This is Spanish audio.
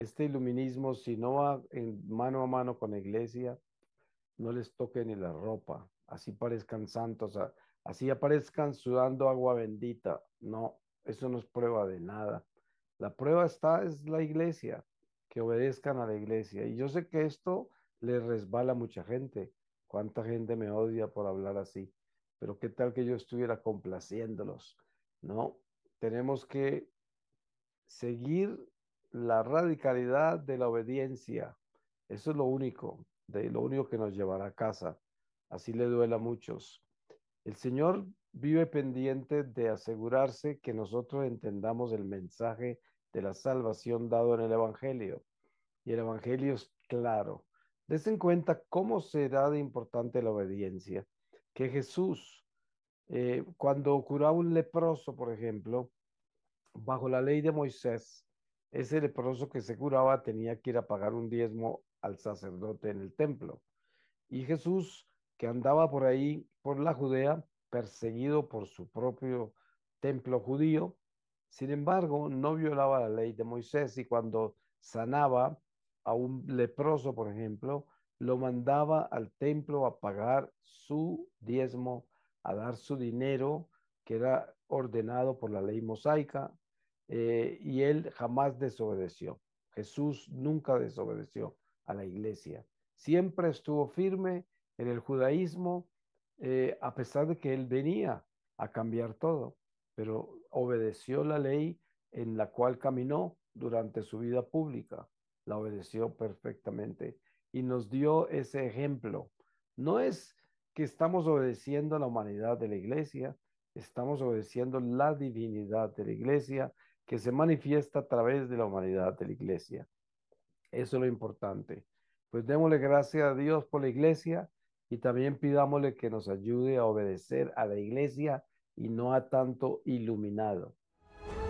Este iluminismo, si no va en mano a mano con la iglesia, no les toque ni la ropa, así parezcan santos, así aparezcan sudando agua bendita. No, eso no es prueba de nada. La prueba es la iglesia, que obedezcan a la iglesia. Y yo sé que esto le resbala a mucha gente. ¿Cuánta gente me odia por hablar así? Pero qué tal que yo estuviera complaciéndolos, ¿no? Tenemos que seguir la radicalidad de la obediencia. Eso es lo único que nos llevará a casa. Así le duele a muchos. El Señor vive pendiente de asegurarse que nosotros entendamos el mensaje de la salvación dado en el Evangelio. Y el Evangelio es claro. Des en cuenta cómo será de importante la obediencia. Que Jesús, cuando curaba un leproso, por ejemplo, bajo la ley de Moisés, ese leproso que se curaba tenía que ir a pagar un diezmo al sacerdote en el templo. Y Jesús, que andaba por ahí, por la Judea, perseguido por su propio templo judío, sin embargo, no violaba la ley de Moisés y cuando sanaba a un leproso, por ejemplo, lo mandaba al templo a pagar su diezmo, a dar su dinero, que era ordenado por la ley mosaica, y él jamás desobedeció. Jesús nunca desobedeció a la iglesia. Siempre estuvo firme en el judaísmo, a pesar de que él venía a cambiar todo, pero obedeció la ley en la cual caminó durante su vida pública, la obedeció perfectamente y nos dio ese ejemplo. No es que estamos obedeciendo a la humanidad de la iglesia, estamos obedeciendo la divinidad de la iglesia que se manifiesta a través de la humanidad de la iglesia. Eso es lo importante. Pues démosle gracias a Dios por la iglesia y también pidámosle que nos ayude a obedecer a la iglesia y no a tanto iluminado.